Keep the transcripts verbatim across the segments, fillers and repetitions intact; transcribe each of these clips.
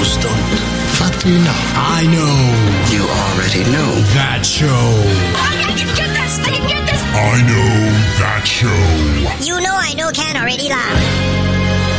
most don't. What do you know? I know. You already know. That show. I can get this! I can get this! I know that show. You know I know can already lah.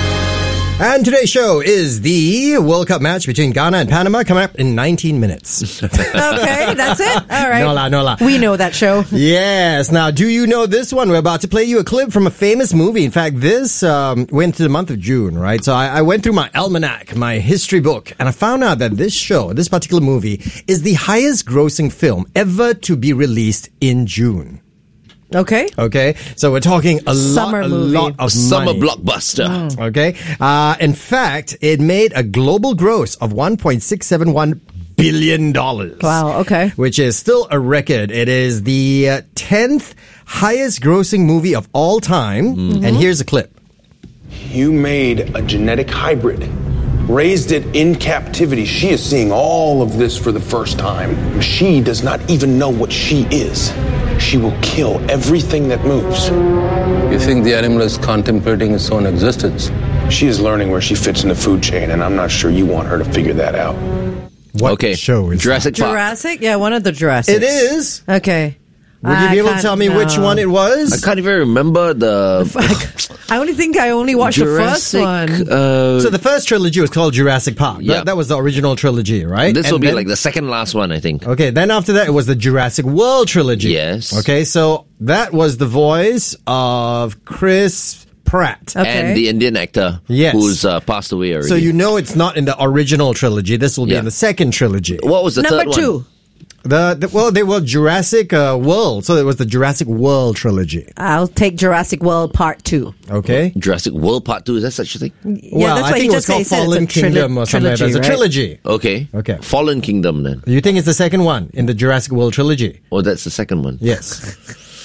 And today's show is the World Cup match between Ghana and Panama coming up in nineteen minutes. Okay, that's it. All right. No la, no la. We know that show. Yes. Now, do you know this one? We're about to play you a clip from a famous movie. In fact, this um, went to the month of June, right? So I, I went through my almanac, my history book, and I found out that this show, this particular movie, is the highest grossing film ever to be released in June. Okay. Okay, so we're talking a Summer lot, a movie. lot of Summer money. blockbuster. Okay, uh, in fact, it made a global gross of one point six seven one billion dollars. Wow, okay. Which is still a record. It is the uh, tenth highest grossing movie of all time. Mm-hmm. And here's a clip. You made a genetic hybrid, raised it in captivity. She is seeing all of this for the first time. She does not even know what she is. She will kill everything that moves. You think the animal is contemplating its own existence? She is learning where she fits in the food chain, and I'm not sure you want her to figure that out. What Okay. show is Jurassic Park. Jurassic? Yeah, one of the Jurassic. that? It is. Okay. Would you I be able to can't- tell me which no. one it was? I can't even remember the I only think I only watched Jurassic. the first one. Uh, So the first trilogy was called Jurassic Park. Yeah. That, that was the original trilogy, right? this And will be then- like the second last one, I think. Okay, then after that, it was the Jurassic World trilogy. Yes. Okay, so that was the voice of Chris Pratt. Okay. And the Indian actor Yes. who's uh, passed away already. So you know it's not in the original trilogy. This will be Yeah. in the second trilogy. What was the Number third two. one? The, the well, they were Jurassic uh, World, so it was the Jurassic World trilogy. I'll take Jurassic World Part two. Okay. Jurassic World Part two, is that such a thing? Yeah, well, that's I what think he it was just said. called He said Fallen it's a trilo- Kingdom or something like that. It's a right? trilogy. Okay. Okay. Fallen Kingdom then. You think it's the second one in the Jurassic World trilogy? Oh, that's the second one. Yes.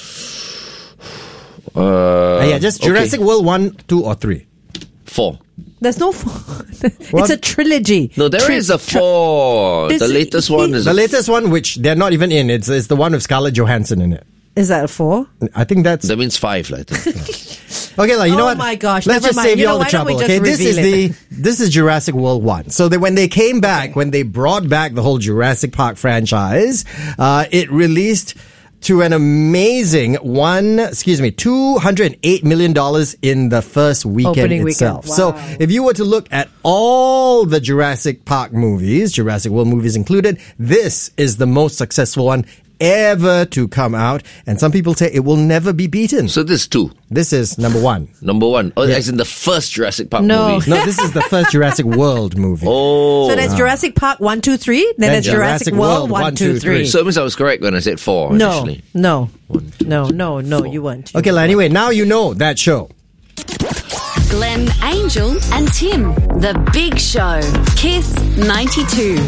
Uh, Uh, yeah, just Jurassic okay. World one, two, or three. Four. There's no four. It's What? a trilogy. No, there Tri- is a four. This- the latest one is The a latest one, which they're not even in, it's, it's the one with Scarlett Johansson in it. Is that a four? I think that's That means five, I think. okay. Like you know Oh what? my gosh, Let's never just mind. save You you know, all the why don't we trouble. just Okay, this is reveal the this is Jurassic World one. So that when they came back, when they brought back the whole Jurassic Park franchise, uh, it released to an amazing one, excuse me, two hundred eight million dollars in the first weekend Opening itself. weekend. So Wow. if you were to look at all the Jurassic Park movies, Jurassic World movies included, this is the most successful one ever to come out. And some people say it will never be beaten. So this is two. This is number one. Number one. Oh, Yeah. as in the first Jurassic Park No. movie. No, this is the first Jurassic World movie. Oh. So there's Jurassic Park one, two, three. Then, Then there's Jurassic, Jurassic World, World, one, one, two, two, three. three. So it means I was correct when I said four no, initially. no, no, no, no, no, you weren't. Okay, well, anyway, now you know that show. Glenn, Angel, and Tim. The Big Show. Kiss ninety-two.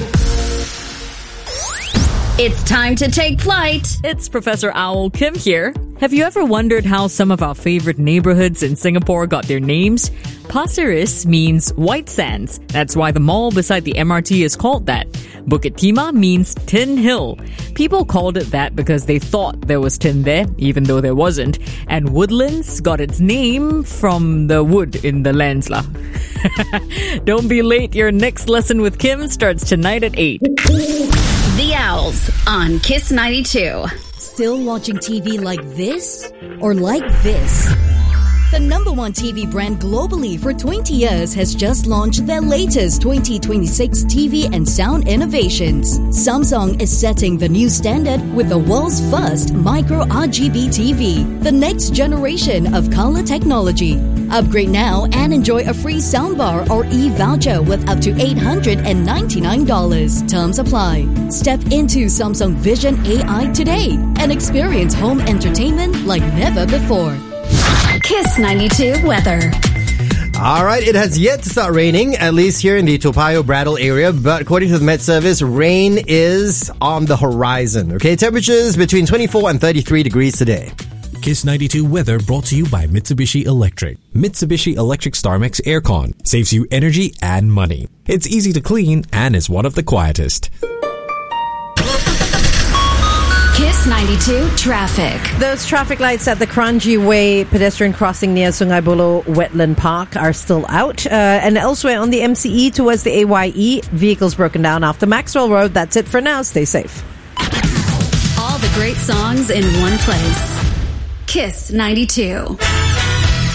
It's time to take flight. It's Professor Owl Kim here. Have you ever wondered how some of our favorite neighborhoods in Singapore got their names? Pasir Ris means white sands. That's why the mall beside the M R T is called that. Bukit Timah means tin hill. People called it that because they thought there was tin there, even though there wasn't. And Woodlands got its name from the wood in the lands lah. Don't be late. Your next lesson with Kim starts tonight at eight. The Owls on Kiss ninety-two. Still watching T V like this? Or like this? The number one T V brand globally for twenty years has just launched their latest twenty twenty-six T V and sound innovations. Samsung is setting the new standard with the world's first micro R G B T V, the next generation of color technology. Upgrade now and enjoy a free soundbar or e-voucher with up to eight hundred ninety-nine dollars. Terms apply. Step into Samsung Vision A I today and experience home entertainment like never before. Kiss ninety-two weather. All right, it has yet to start raining, at least here in the Toa Payoh Bradle area, but according to the Met Service, rain is on the horizon. Okay, temperatures between twenty-four and thirty-three degrees today. Kiss ninety-two weather brought to you by Mitsubishi Electric. Mitsubishi Electric StarMax Aircon saves you energy and money. It's easy to clean and is one of the quietest. Kiss Kiss ninety-two traffic. Those traffic lights at the Kranji Way pedestrian crossing near Sungai Buloh Wetland Park are still out. Uh, and elsewhere on the M C E towards the A Y E, vehicles broken down after Maxwell Road. That's it for now. Stay safe. All the great songs in one place. Kiss ninety-two.